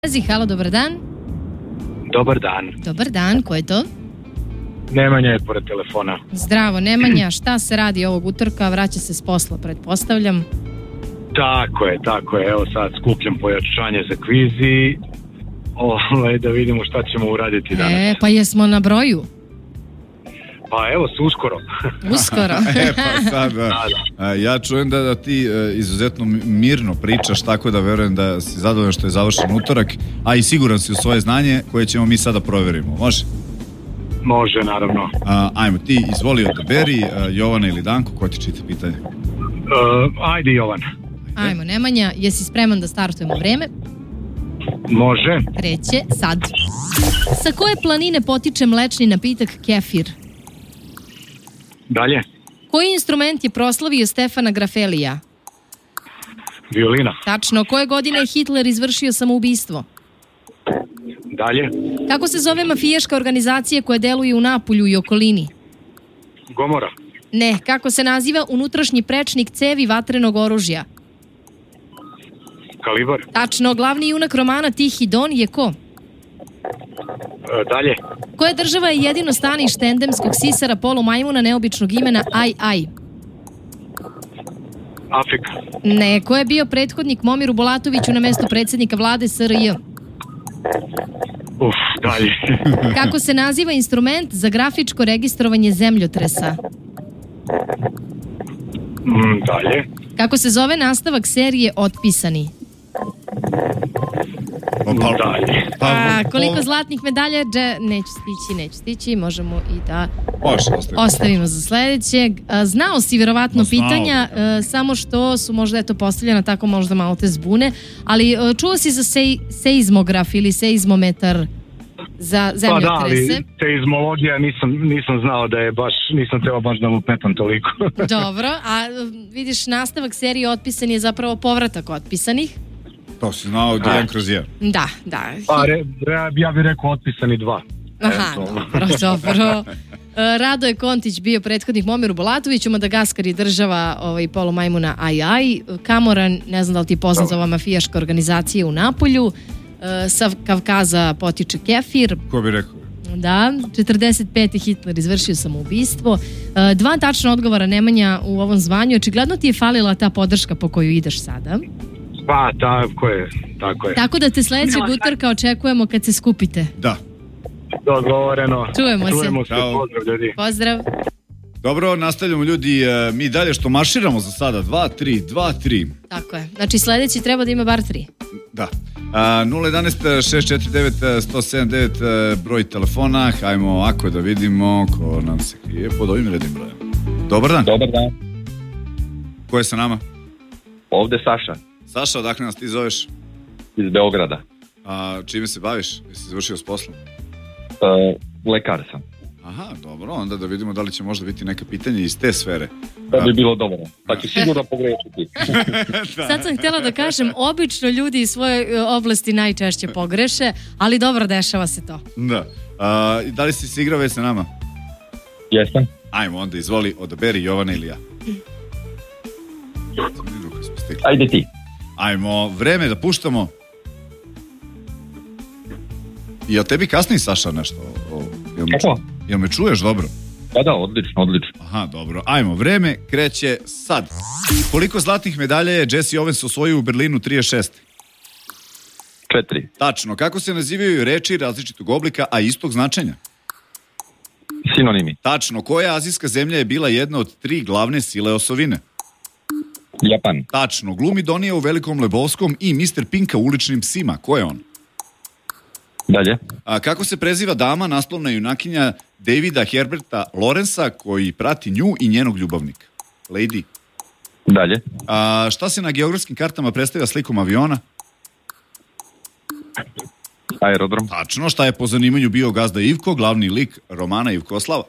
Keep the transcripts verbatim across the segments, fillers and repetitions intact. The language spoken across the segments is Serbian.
Halo, dobar dan. Dobar dan. Dobar dan, ko je to? Nemanja je pored telefona. Zdravo, Nemanja, šta se radi ovog utorka? Vraća se s posla, pretpostavljam. Tako je, tako je. Evo sad skupljam pojačanje za kvizi. Ovaj, da vidimo šta ćemo uraditi danas. E, pa jesmo na broju? Pa evo se uskoro. Uskoro. e, pa sad, da. A, ja čujem da, da ti e, izuzetno mirno pričaš, tako da verujem da si zadovoljan što je završen utorak, a i siguran si u svoje znanje koje ćemo mi sada proverimo. Može? Može, naravno. A, ajmo, ti izvoli odaberi, a, Jovana ili Danko, ko ti čita pitanje? Uh, ajde, Jovan. Ajmo, Nemanja, jesi spreman da startujemo vreme? Može. Kreće sad. Sa koje planine potiče mlečni napitak kefir? Dalje. Koji instrument je proslavio Stefana Grafelija? Violina. Tačno, koje godine je Hitler izvršio samoubistvo? Dalje. Kako se zove mafijaška organizacija koja deluje u Napulju i okolini? Gomora. Ne, kako se naziva unutrašnji prečnik cevi vatrenog oružja? Kalibar. Tačno, glavni junak romana Tihi Don je ko? E, dalje. Koja država je jedino stanište endemskog sisara polumajmuna neobičnog imena Aj Aj? Afrika. Ne, ko je bio prethodnik Momiru Bulatoviću na mestu predsjednika vlade S R J? Uf, dalje. Kako se naziva instrument za grafičko registrovanje zemljotresa? Mm, dalje. Kako se zove nastavak serije Otpisani? Pa, pa, Dalje. pa, A, pa, koliko zlatnih medalja? Dže, neću stići, neću stići, možemo i da Može, ostavimo. ostavimo za sledećeg. A, Znao si verovatno Ma, znao, pitanja, a, samo što su možda eto postavljena tako možda malo te zbune, ali a, čuo si za sej, seizmograf ili seizmometar za Pa zemljotrese? da, ali seizmologija nisam, nisam znao da je baš, nisam teo baš da lupetam toliko. Dobro, a vidiš nastavak serije Otpisani je zapravo povratak Otpisanih. To si znao od jedan kroz jedan. Da, da. Pa re, re, ja bih rekao Otpisani dva. Aha, dobro, dobro. Radoje Kontić bio prethodnik Momiru Bulatoviću, Madagaskar je država ovaj, polumajmuna Aj Aj, Kamoran, ne znam da li ti je poznat za ova mafijaška organizacija u Napolju, sa Kavkaza potiče kefir. Ko bi rekao? Da, četrdeset pete Hitler izvršio samoubistvo. Dva tačna odgovora Nemanja u ovom zvanju. Očigledno ti je falila ta podrška po koju ideš sada. Pa, tako je, tako je. Tako da te sledećeg utorka očekujemo kad se skupite. Da. Dogovoreno. Čujemo se. Čujemo se. Ćao. Pozdrav, ljudi. Pozdrav. Dobro, nastavljamo ljudi, e, mi dalje što marširamo za sada, dva, tri, dva, tri. Tako je. Znači sledeći treba da ima bar tri. Da. A, nula jedanaest šest četiri devet jedan sedam devet broj telefona, hajmo ovako da vidimo ko nam se krije pod ovim rednim brojem. Dobar dan. Dobar dan, Ko je sa nama? ovde Saša Saša, odakle nas ti zoveš? iz Beograda. A, čime se baviš? Jesi završio s poslom? E, lekar sam. Aha, dobro, onda da vidimo da li će možda biti neka pitanja iz te sfere. To bi bilo dobro. Pa ću sigurno pogrešiti. Da. Sad sam htjela da kažem, obično ljudi iz svoje e, oblasti najčešće pogreše, ali dobro, dešava se to. Da. A, da li si se igrao već sa nama? Jesam? Ajmo onda, izvoli, odaberi Jovana ili ja. Ajde ti. Ajmo, vreme da puštamo. Jel tebi kasni, Saša, nešto? O, jel, me, Kako? jel me čuješ dobro? Pa da, odlično, odlično. Aha, dobro. Ajmo, vreme kreće sad. Koliko zlatnih medalja je Jesse Owens osvojio u Berlinu trideset šeste? Četiri. Tačno. Kako se nazivaju reči različitog oblika, a istog značenja? Sinonimi. Tačno. Koja azijska zemlja je bila jedna od tri glavne sile osovine? Japan. Tačno. Glumi Donija u Velikom Lebovskom i mister Pinka u Uličnim psima. Ko je on? Dalje. A, kako se preziva dama, naslovna junakinja Davida Herberta Lorensa, koji prati nju i njenog ljubavnika? Lady. Dalje. A, šta se na geografskim kartama predstavlja slikom aviona? Aerodrom. Tačno. Šta je po zanimanju bio gazda Ivko, glavni lik romana Ivkoslava?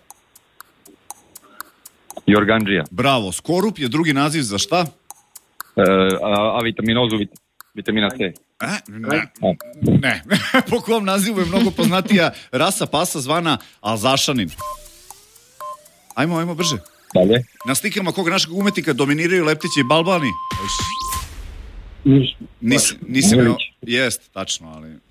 Jorganđija. Bravo. Skorup je drugi naziv za šta? E, a, a vitaminozu, vit, vitamina C. E? Ne. Ne. Po kom nazivu je mnogo poznatija rasa pasa zvana Alzašanin? Ajmo, ajmo brže. Dalje. Na slikama kog našeg umetnika dominiraju leptići i balbani? Nis, Nisi, nisi me... Jest, tačno, ali...